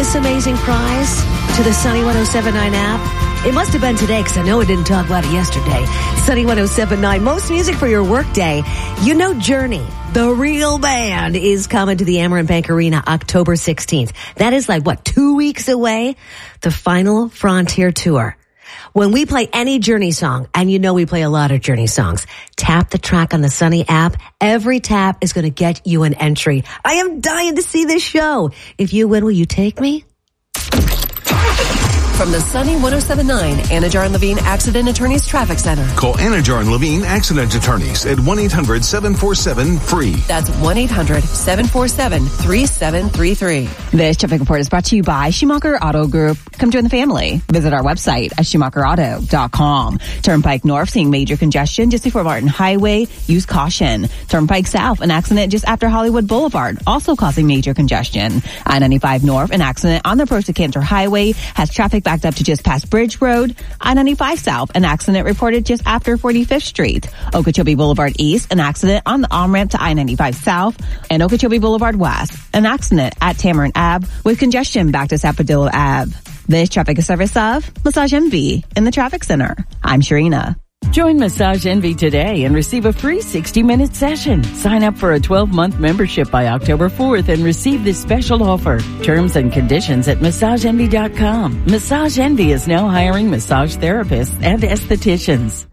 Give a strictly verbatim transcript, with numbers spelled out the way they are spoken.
this amazing prize to the Sunny one oh seven point nine app? It must have been today because I know I didn't talk about it yesterday. Sunny one oh seven point nine, most music for your workday. You know Journey, the real band, is coming to the Amerant Bank Arena October sixteenth. That is like, what, two weeks away? The final Frontier Tour. When we play any Journey song, and you know we play a lot of Journey songs, tap the track on the Sunny app. Every tap is going to get you an entry. I am dying to see this show. If you win, will you take me? From the Sunny one oh seven point nine Anajar and Levine Accident Attorneys Traffic Center. Call Anajar and Levine Accident Attorneys at one eight hundred seven four seven free. That's one eight hundred seven four seven three seven three three. This traffic report is brought to you by Schumacher Auto Group. Come join the family. Visit our website at schumacher auto dot com. Turnpike North seeing major congestion just before Martin Highway. Use caution. Turnpike South, an accident just after Hollywood Boulevard, also causing major congestion. I ninety-five North, an accident on the approach to Cantor Highway has traffic backed up to just past Bridge Road. I ninety-five South, an accident reported just after forty-fifth Street. Okeechobee Boulevard East, an accident on the on-ramp to I ninety-five South. And Okeechobee Boulevard West, an accident at Tamarind Ave with congestion back to Sapodillo Ave. This traffic is service of Massage Envy in the Traffic Center. I'm Sharina. Join Massage Envy today and receive a free sixty-minute session. Sign up for a twelve-month membership by October fourth and receive this special offer. Terms and conditions at massage envy dot com. Massage Envy is now hiring massage therapists and estheticians.